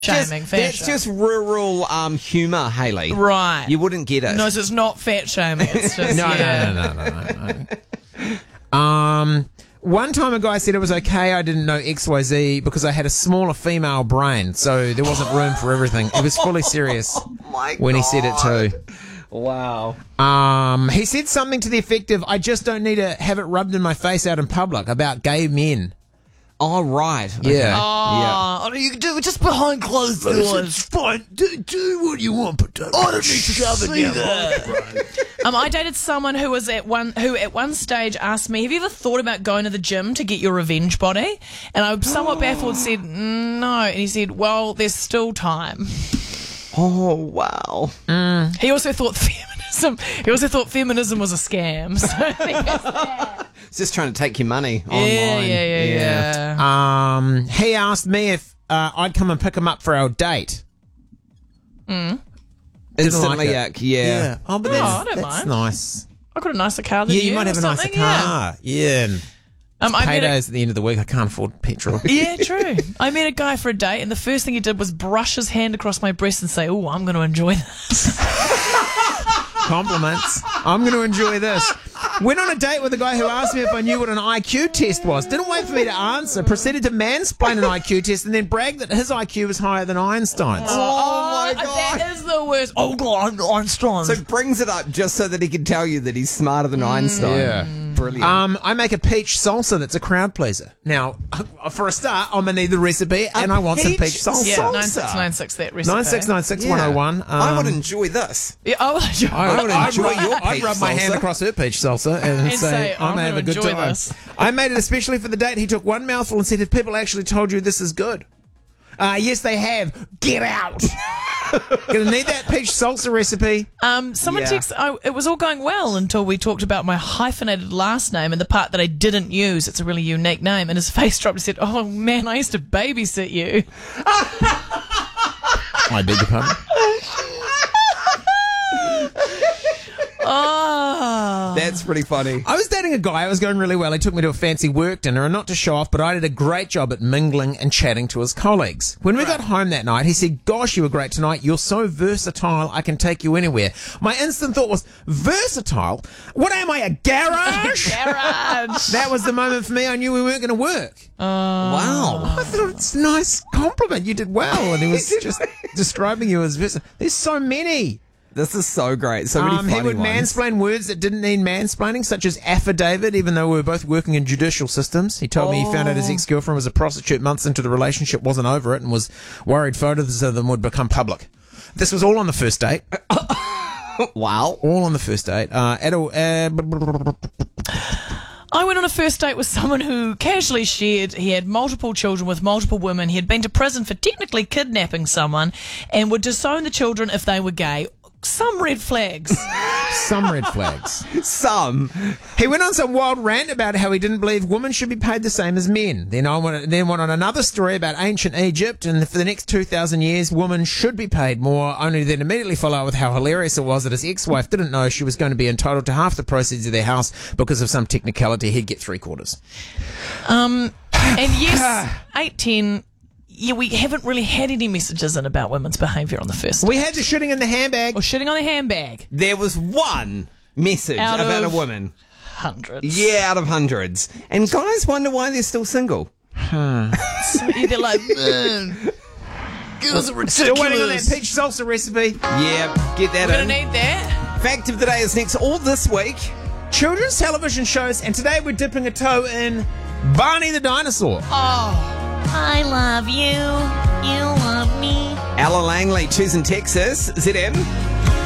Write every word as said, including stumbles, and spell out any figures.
shaming. Just, fat that's shaming. just rural um, humour, Hayley. Right. You wouldn't get it. No, so it's not fat shaming. It's just No, yeah. no, no, no, no, no, no. Um, one time a guy said it was okay I didn't know X Y Z because I had a smaller female brain, so there wasn't room for everything. He was fully serious Oh my when he said it God. too. Wow. Um, he said something to the effect of, I just don't need to have it rubbed in my face out in public about gay men. Oh, right. Yeah. Oh, oh, you can do it just behind closed doors. It's fine. Do, do what you want, but don't, I don't need to shove it down my Um, I dated someone who was at one who at one stage asked me, "Have you ever thought about going to the gym to get your revenge body?" And I somewhat baffled said, "Mm, "No." And he said, "Well, there's still time." Oh, wow. He also thought feminism. He also thought feminism was a scam. So I think that's that. It's just trying to take your money Yeah, online. yeah, yeah, yeah. Um, he asked me if uh, I'd come and pick him up for our date. Mm. Instantly, like yuck, yeah. Oh, but Oh, that's, I don't that's mind. nice. I got a nicer car than Yeah, you. you might have or a nicer something, yeah. car. Yeah. and Um, I met a- Paydays at the end of the week. I can't afford petrol. Yeah, true. I met a guy for a date, and the first thing he did was brush his hand across my breast and say, "Oh, I'm going to enjoy this." Compliments. I'm going to enjoy this. Went on a date with a guy who asked me if I knew what an I Q test was. Didn't wait for me to answer. Proceeded to mansplain an I Q test and then bragged that his I Q was higher than Einstein's. Oh, my God. That is the worst. Oh, God, Einstein. So brings it up just so that he can tell you that he's smarter than Einstein. Yeah. Brilliant. Um, I make a peach salsa that's a crowd pleaser. Now, for a start, I'm going to need the recipe and I want some peach peach salsa. yeah, salsa. nine six nine six that recipe. nine six nine six one oh one. I would Um, enjoy this. Yeah, I would enjoy I would enjoy I'd, your I'd peach rub my hand salsa. across her peach salsa and, And say, say, I'm "I'm going to have a gonna good enjoy time. this." I made it especially for the date. He took one mouthful and said, have people actually told you this is good? Uh, yes, they have. Get out. Going to need that peach salsa recipe. Um, someone Yeah. texted, oh, it was all going well until we talked about my hyphenated last name and the part that I didn't use. It's a really unique name. And his face dropped and said, "Oh, man, I used to babysit you." I beg your pardon. Oh. That's pretty funny. I was dating a guy. It was going really well. He took me to a fancy work dinner, and not to show off, but I did a great job at mingling and chatting to his colleagues. When we got home that night, he said, "Gosh, you were great tonight. You're so versatile. I can take you anywhere." My instant thought was, versatile? What am I, a garage? Garage. That was the moment for me. I knew we weren't going to work. Wow. I thought it's a nice compliment. You did well. And he was just describing you as versatile. There's so many. This is so great. So many Um, funny he would ones. mansplain words that didn't need mansplaining, such as affidavit, even though we were both working in judicial systems. He told me he found out his ex-girlfriend was a prostitute months into the relationship, wasn't over it, and was worried photos of them would become public. This was all on the first date. Wow. All on the first date. Uh, at a, uh, I went on a first date with someone who casually shared he had multiple children with multiple women. He had been to prison for technically kidnapping someone and would disown the children if they were gay. Some red flags. some red flags. Some. He went on some wild rant about how he didn't believe women should be paid the same as men. Then I went, then went on another story about ancient Egypt, and for the next two thousand years, women should be paid more, only then immediately follow up with how hilarious it was that his ex-wife didn't know she was going to be entitled to half the proceeds of their house because of some technicality. He'd get three quarters. Um, and yes, eight ten. Yeah, we haven't really had any messages in about women's behaviour on the first. We had the shitting in the handbag. Or shitting on the handbag. There was one message Out about of- a woman. Hundreds. Yeah, out of hundreds. And guys wonder why they're still single. So they're like, man, girls are ridiculous. Still waiting on that peach salsa recipe. Yeah, get that We're in. going to need that. Fact of the day is next. All this week. Children's television shows, and today we're dipping a toe in Barney the Dinosaur. Oh. I love you. You love me. Ella Langley, choosing Texas. Z M.